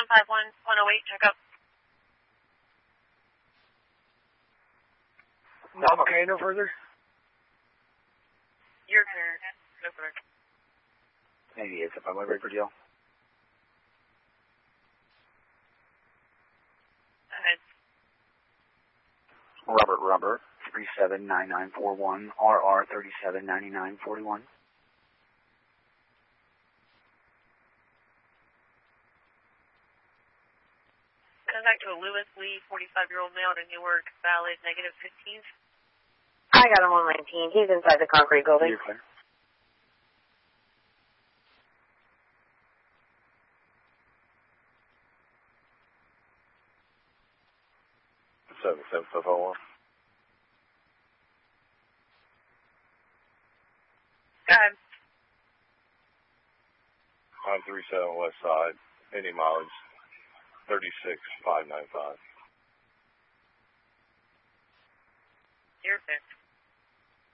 151-108, check up. No, I'm okay, no further. You're clear. No further. Maybe it's up on my record deal. Robert, 379941, RR 379941. Contact to a Lewis Lee, 45-year-old male to Newark, valid -15. I got him on 19. He's inside the concrete building. You're clear. Go ahead. 937 West Side, any mileage, 36,595. You're fixed.